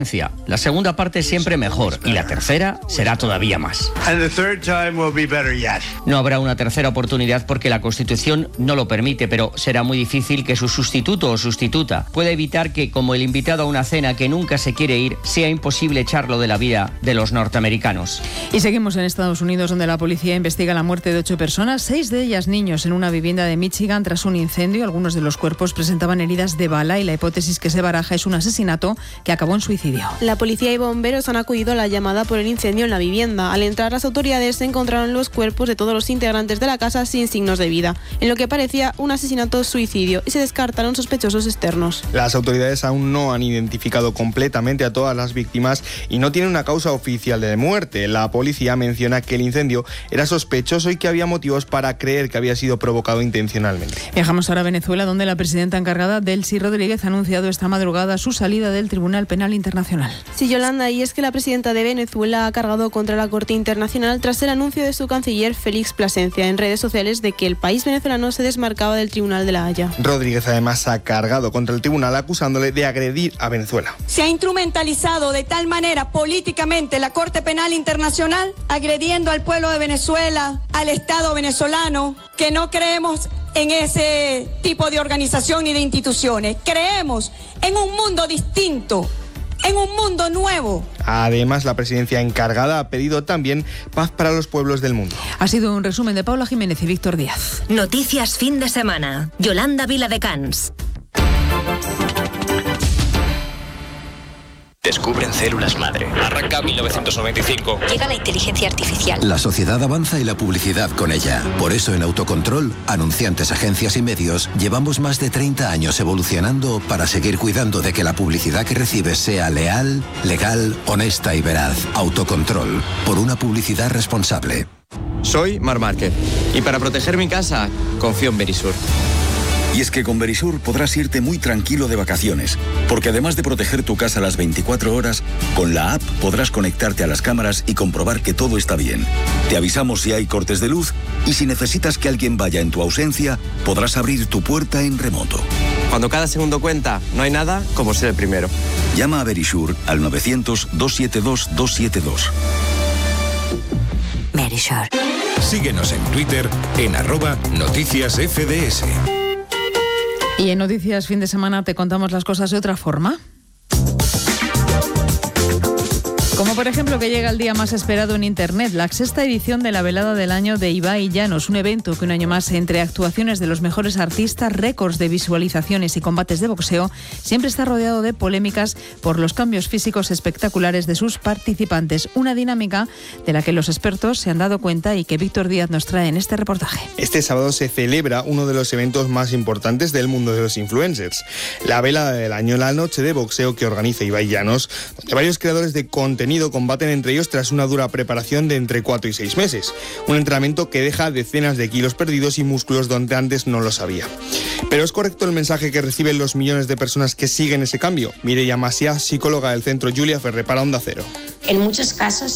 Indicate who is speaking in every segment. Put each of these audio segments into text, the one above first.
Speaker 1: La segunda parte siempre mejor y la tercera será todavía más. No habrá una tercera oportunidad porque la Constitución no lo permite, pero será muy difícil que su sustituto o sustituta pueda evitar que, como el invitado a una cena que nunca se quiere ir, sea imposible echarlo de la vida de los norteamericanos.
Speaker 2: Y seguimos en Estados Unidos, donde la policía investiga la muerte de 8 personas, 6 de ellas niños, en una vivienda de Michigan tras un incendio. Algunos de los cuerpos presentaban heridas de bala y la hipótesis que se baraja es un asesinato que acabó en suicidio.
Speaker 3: La policía y bomberos han acudido a la llamada por el incendio en la vivienda. Al entrar, las autoridades se encontraron los cuerpos de todos los integrantes de la casa sin signos de vida, en lo que parecía un asesinato-suicidio, y se descartaron sospechosos externos.
Speaker 4: Las autoridades aún no han identificado completamente a todas las víctimas y no tienen una causa oficial de muerte. La policía menciona que el incendio era sospechoso y que había motivos para creer que había sido provocado intencionalmente.
Speaker 2: Viajamos ahora a Venezuela, donde la presidenta encargada, Delcy Rodríguez, ha anunciado esta madrugada su salida del Tribunal Penal Internacional.
Speaker 3: Sí, Yolanda, y es que la presidenta de Venezuela ha cargado contra la Corte Internacional tras el anuncio de su canciller Félix Plasencia en redes sociales de que el país venezolano se desmarcaba del Tribunal de La Haya.
Speaker 4: Rodríguez además ha cargado contra el tribunal acusándole de agredir a Venezuela.
Speaker 5: Se ha instrumentalizado de tal manera políticamente la Corte Penal Internacional, agrediendo al pueblo de Venezuela, al Estado venezolano, que no creemos en ese tipo de organización ni de instituciones. Creemos en un mundo distinto, en un mundo nuevo.
Speaker 4: Además, la presidencia encargada ha pedido también paz para los pueblos del mundo.
Speaker 2: Ha sido un resumen de Paula Jiménez y Víctor Díaz.
Speaker 6: Noticias fin de semana. Yolanda Viladecans.
Speaker 7: Descubren células madre. Arranca 1995.
Speaker 6: Llega la inteligencia artificial.
Speaker 8: La sociedad avanza y la publicidad con ella. Por eso en Autocontrol, anunciantes, agencias y medios, llevamos más de 30 años evolucionando para seguir cuidando de que la publicidad que recibes sea leal, legal, honesta y veraz. Autocontrol. Por una publicidad responsable.
Speaker 9: Soy Marc Márquez y para proteger mi casa, confío en Verisur.
Speaker 10: Y es que con Verisur podrás irte muy tranquilo de vacaciones, porque además de proteger tu casa las 24 horas, con la app podrás conectarte a las cámaras y comprobar que todo está bien. Te avisamos si hay cortes de luz y si necesitas que alguien vaya en tu ausencia, podrás abrir tu puerta en remoto.
Speaker 9: Cuando cada segundo cuenta, no hay nada como ser el primero.
Speaker 10: Llama a Verisur al 900-272-272.
Speaker 6: Verisur.
Speaker 11: Síguenos en Twitter en @noticiasfds.
Speaker 2: Y en Noticias Fin de Semana te contamos las cosas de otra forma. Como por ejemplo que llega el día más esperado en Internet, la 6ª edición de la velada del año de Ibai Llanos, un evento que un año más, entre actuaciones de los mejores artistas, récords de visualizaciones y combates de boxeo, siempre está rodeado de polémicas por los cambios físicos espectaculares de sus participantes. Una dinámica de la que los expertos se han dado cuenta y que Víctor Díaz nos trae en este reportaje.
Speaker 4: Este sábado se celebra uno de los eventos más importantes del mundo de los influencers, la velada del año, la noche de boxeo que organiza Ibai Llanos, donde varios creadores de contenido combaten entre ellos tras una dura preparación de entre 4 y 6 meses. Un entrenamiento que deja decenas de kilos perdidos y músculos donde antes no los había. Pero ¿es correcto el mensaje que reciben los millones de personas que siguen ese cambio? Mireia Masia, psicóloga del Centro Julia Ferrer para Onda Cero.
Speaker 12: En muchos casos,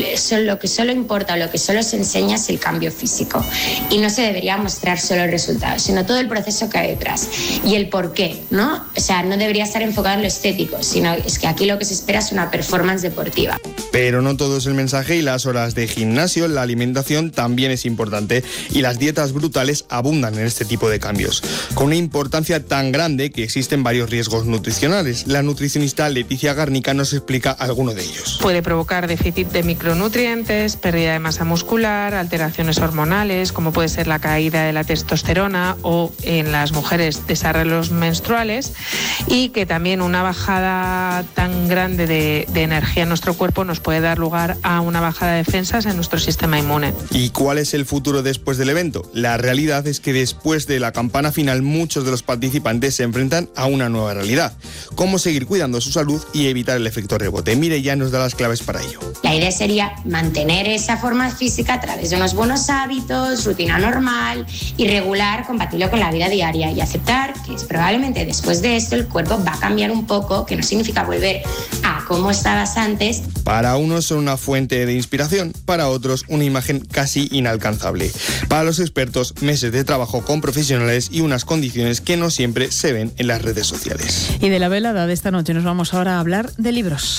Speaker 12: lo que solo importa, lo que solo se enseña es el cambio físico. Y no se debería mostrar solo el resultado, sino todo el proceso que hay detrás. Y el por qué, ¿no? O sea, no debería estar enfocado en lo estético, sino es que aquí lo que se espera es una performance deportiva.
Speaker 4: Pero no todo es el mensaje y las horas de gimnasio, la alimentación también es importante y las dietas brutales abundan en este tipo de cambios, con una importancia tan grande que existen varios riesgos nutricionales. La nutricionista Leticia Garnica nos explica alguno de ellos.
Speaker 13: Puede provocar déficit de micronutrientes, pérdida de masa muscular, alteraciones hormonales, como puede ser la caída de la testosterona o en las mujeres desarreglos menstruales, y que también una bajada tan grande de energía en nuestro cuerpo nos puede dar lugar a una bajada de defensas en nuestro sistema inmune.
Speaker 4: ¿Y cuál es el futuro después del evento? La realidad es que después de la campana final muchos de los participantes se enfrentan a una nueva realidad. Cómo seguir cuidando su salud y evitar el efecto rebote. Mireia nos da las claves para ello.
Speaker 12: La idea sería mantener esa forma física a través de unos buenos hábitos, rutina normal y regular, compatible con la vida diaria, y aceptar que probablemente después de esto el cuerpo va a cambiar un poco, que no significa volver a cómo estabas antes.
Speaker 4: Para unos son una fuente de inspiración, para otros una imagen casi inalcanzable. Para los expertos, meses de trabajo con profesionales y unas condiciones que no siempre se ven en las redes sociales.
Speaker 2: Y de la velada de esta noche nos vamos ahora a hablar de libros.